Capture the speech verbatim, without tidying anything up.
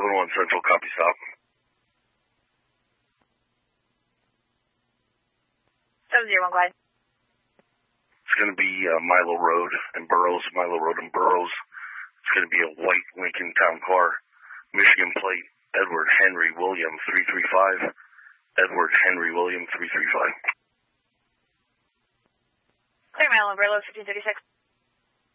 seven one Central, copy stop. seven zero one, go ahead. It's going to be uh, Milo Road and Burroughs, Milo Road and Burroughs. It's going to be a white Lincoln Town Car, Michigan plate, Edward Henry William three three five, Edward Henry William three three five. Clear Milo, Burroughs fifteen thirty-six.